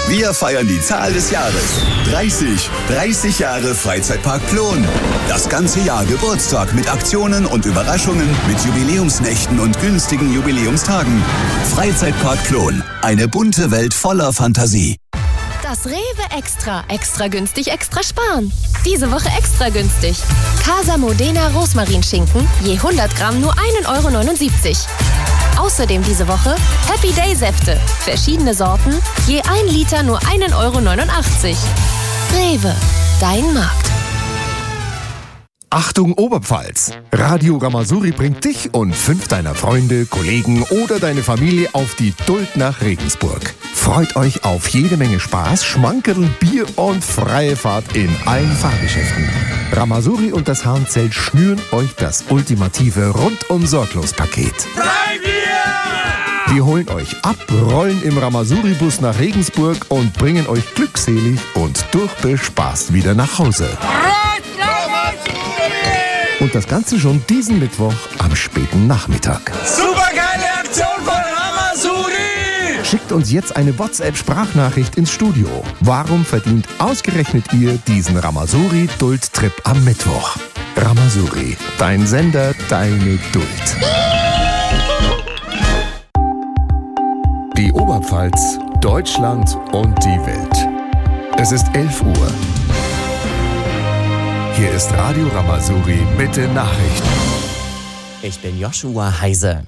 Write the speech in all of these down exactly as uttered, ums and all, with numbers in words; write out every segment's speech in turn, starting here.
Wir feiern die Zahl des Jahres. dreißig. dreißig Jahre Freizeitpark Plon. Das ganze Jahr Geburtstag mit Aktionen und Überraschungen, mit Jubiläumsnächten und günstigen Jubiläumstagen. Freizeitpark Plon. Eine bunte Welt voller Fantasie. Das Rewe Extra. Extra günstig, extra sparen. Diese Woche extra günstig. Casa Modena Rosmarinschinken, je hundert Gramm nur ein Euro neunundsiebzig. Außerdem diese Woche Happy Day Säfte. Verschiedene Sorten, je ein Liter nur ein Euro neunundachtzig. Rewe, dein Markt. Achtung Oberpfalz! Radio Ramazouri bringt dich und fünf deiner Freunde, Kollegen oder deine Familie auf die Duld nach Regensburg. Freut euch auf jede Menge Spaß, Schmankerl, Bier und freie Fahrt in allen Fahrgeschäften. Ramazouri und das Hahnzelt schnüren euch das ultimative Rundum-Sorglos-Paket. Wir holen euch ab, rollen im Ramazouri-Bus nach Regensburg und bringen euch glückselig und durchbespaßt wieder nach Hause. Und das Ganze schon diesen Mittwoch am späten Nachmittag. Supergeile Aktion von Ramazouri! Schickt uns jetzt eine WhatsApp-Sprachnachricht ins Studio. Warum verdient ausgerechnet ihr diesen Ramazouri-Duld-Trip am Mittwoch? Ramazouri, dein Sender, deine Duld. Die Oberpfalz, Deutschland und die Welt. Es ist elf Uhr. Hier ist Radio Ramazouri mit den Nachrichten. Ich bin Joshua Heise.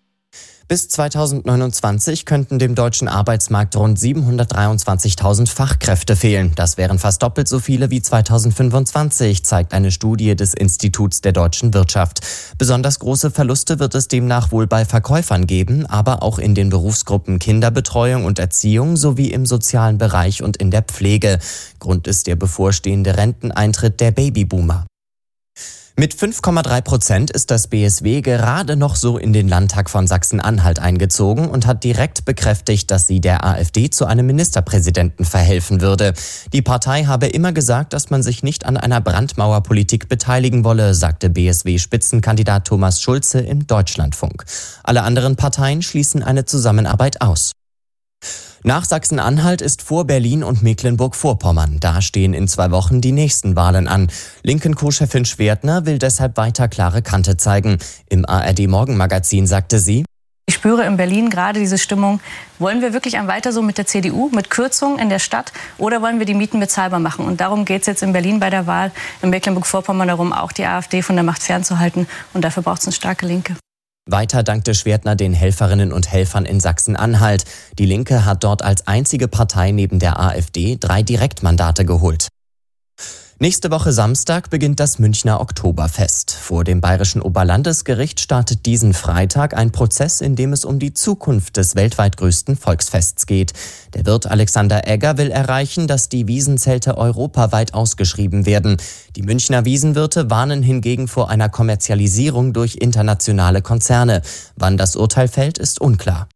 Bis zweitausendneunundzwanzig könnten dem deutschen Arbeitsmarkt rund siebenhundertdreiundzwanzigtausend Fachkräfte fehlen. Das wären fast doppelt so viele wie zweitausendfünfundzwanzig, zeigt eine Studie des Instituts der deutschen Wirtschaft. Besonders große Verluste wird es demnach wohl bei Verkäufern geben, aber auch in den Berufsgruppen Kinderbetreuung und Erziehung sowie im sozialen Bereich und in der Pflege. Grund ist der bevorstehende Renteneintritt der Babyboomer. Mit fünf Komma drei Prozent ist das B S W gerade noch so in den Landtag von Sachsen-Anhalt eingezogen und hat direkt bekräftigt, dass sie der AfD zu einem Ministerpräsidenten verhelfen würde. Die Partei habe immer gesagt, dass man sich nicht an einer Brandmauerpolitik beteiligen wolle, sagte B S W-Spitzenkandidat Thomas Schulze im Deutschlandfunk. Alle anderen Parteien schließen eine Zusammenarbeit aus. Nach Sachsen-Anhalt ist vor Berlin und Mecklenburg-Vorpommern. Da stehen in zwei Wochen die nächsten Wahlen an. Linken-Co-Chefin Schwertner will deshalb weiter klare Kante zeigen. Im A R D-Morgenmagazin sagte sie: Ich spüre in Berlin gerade diese Stimmung. Wollen wir wirklich ein Weiter so mit der C D U, mit Kürzungen in der Stadt, oder wollen wir die Mieten bezahlbar machen? Und darum geht es jetzt in Berlin bei der Wahl, in Mecklenburg-Vorpommern darum, auch die AfD von der Macht fernzuhalten. Und dafür braucht es eine starke Linke. Weiter dankte Schwertner den Helferinnen und Helfern in Sachsen-Anhalt. Die Linke hat dort als einzige Partei neben der AfD drei Direktmandate geholt. Nächste Woche Samstag beginnt das Münchner Oktoberfest. Vor dem Bayerischen Oberlandesgericht startet diesen Freitag ein Prozess, in dem es um die Zukunft des weltweit größten Volksfests geht. Der Wirt Alexander Egger will erreichen, dass die Wiesenzelte europaweit ausgeschrieben werden. Die Münchner Wiesenwirte warnen hingegen vor einer Kommerzialisierung durch internationale Konzerne. Wann das Urteil fällt, ist unklar.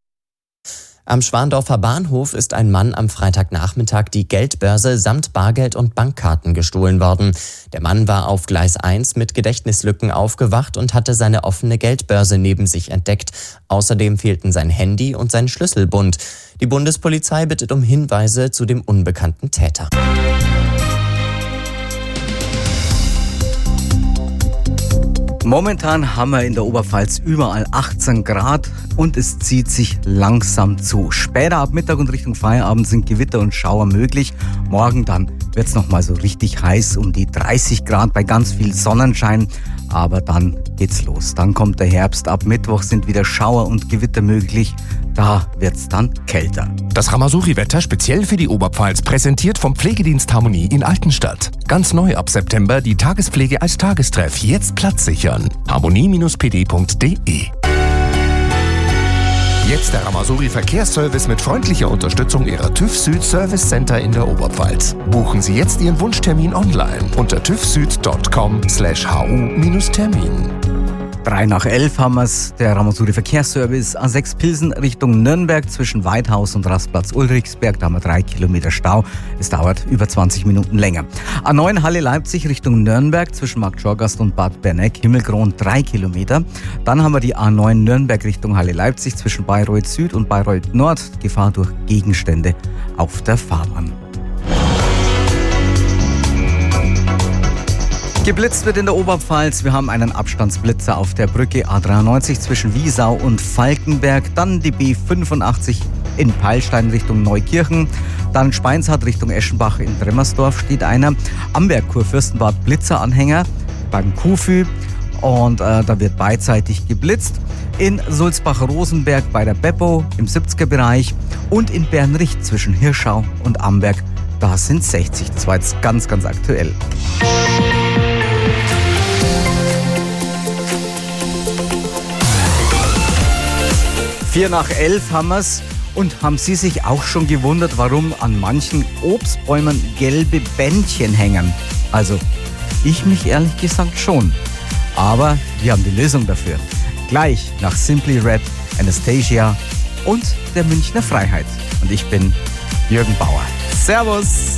Am Schwandorfer Bahnhof ist ein Mann am Freitagnachmittag die Geldbörse samt Bargeld und Bankkarten gestohlen worden. Der Mann war auf Gleis eins mit Gedächtnislücken aufgewacht und hatte seine offene Geldbörse neben sich entdeckt. Außerdem fehlten sein Handy und sein Schlüsselbund. Die Bundespolizei bittet um Hinweise zu dem unbekannten Täter. Momentan haben wir in der Oberpfalz überall achtzehn Grad und es zieht sich langsam zu. Später ab Mittag und Richtung Feierabend sind Gewitter und Schauer möglich. Morgen dann wird es nochmal so richtig heiß, um die dreißig Grad bei ganz viel Sonnenschein. Aber dann geht's los. Dann kommt der Herbst. Ab Mittwoch sind wieder Schauer und Gewitter möglich. Da wird's dann kälter. Das Ramazouri-Wetter speziell für die Oberpfalz, präsentiert vom Pflegedienst Harmonie in Altenstadt. Ganz neu ab September die Tagespflege als Tagestreff. Jetzt Platz sichern. harmonie Bindestrich p d punkt d e. Jetzt der Ramazouri Verkehrsservice mit freundlicher Unterstützung Ihrer TÜV Süd Service Center in der Oberpfalz. Buchen Sie jetzt Ihren Wunschtermin online unter tüv süd punkt com slash h u Termin. Drei nach elf haben wir's. Der Ramasuri Verkehrsservice A sechs Pilsen Richtung Nürnberg zwischen Weidhaus und Rastplatz Ulrichsberg. Da haben wir drei Kilometer Stau. Es dauert über zwanzig Minuten länger. A neun Halle Leipzig Richtung Nürnberg zwischen Markt Schorgast und Bad Berneck. Himmelkron drei Kilometer. Dann haben wir die A neun Nürnberg Richtung Halle Leipzig zwischen Bayreuth Süd und Bayreuth Nord. Gefahr durch Gegenstände auf der Fahrbahn. Geblitzt wird in der Oberpfalz. Wir haben einen Abstandsblitzer auf der Brücke A dreiundneunzig zwischen Wiesau und Falkenberg. Dann die B fünfundachtzig in Peilstein Richtung Neukirchen. Dann Speinshardt Richtung Eschenbach in Dremmersdorf steht einer. Amberg Kurfürstenbad Blitzeranhänger beim Kufü. Und äh, da wird beidseitig geblitzt. In Sulzbach-Rosenberg bei der Beppo im siebziger Bereich. Und in Bernricht zwischen Hirschau und Amberg. Da sind sechzig. Das war jetzt ganz, ganz aktuell. Vier nach elf haben wir's. Und haben Sie sich auch schon gewundert, warum an manchen Obstbäumen gelbe Bändchen hängen? Also, ich mich ehrlich gesagt schon. Aber wir haben die Lösung dafür. Gleich nach Simply Red, Anastasia und der Münchner Freiheit. Und ich bin Jürgen Bauer. Servus!